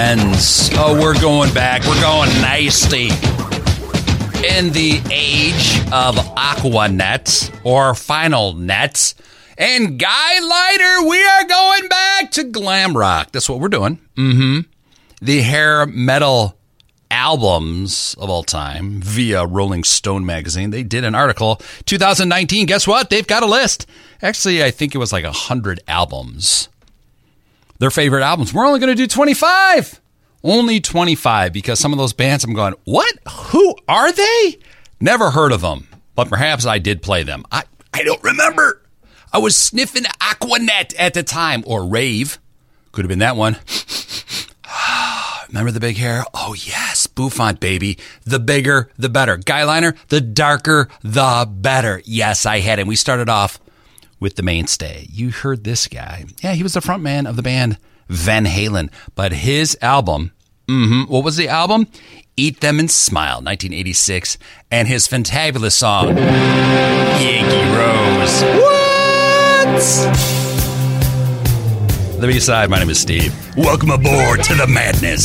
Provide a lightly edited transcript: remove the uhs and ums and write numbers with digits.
Oh, we're going back. We're going nasty. In the age of Aquanet or Final Net and Guy Lighter, we are going back to glam rock. That's what we're doing. The hair metal albums of all time via Rolling Stone magazine. They did an article. 2019, guess what? They've got a list. Actually, I think it was like 100 albums. Their favorite albums. We're only going to do 25. Only 25 because some of those bands I'm going, what? Who are they? Never heard of them. But perhaps I did play them. I don't remember. I was sniffing Aquanet at the time. Or Rave. Could have been that one. Remember the big hair? Oh, yes. Bouffant, baby. The bigger, the better. Guyliner, the darker, the better. Yes, I had him. We started off with the mainstay. You heard this guy. Yeah, he was the front man of the band Van Halen. But his album, what was the album? Eat Them and Smile, 1986. And his fantabulous song, Yankee Rose. What? The B-side, my name is Steve. Welcome aboard to the madness.